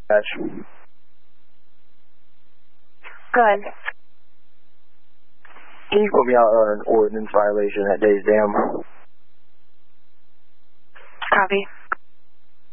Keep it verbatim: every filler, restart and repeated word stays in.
Patch. Good. Can you put me out on an ordinance violation at Days Dam? Copy.